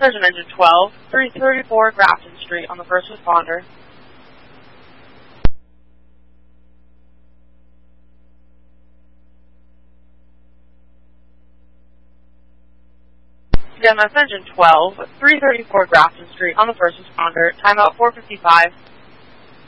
Sergeant Engine 12, 334 Grafton Street on the first responder. Again, that's Engine 12, 334 Grafton Street on the first responder. Timeout 4:55.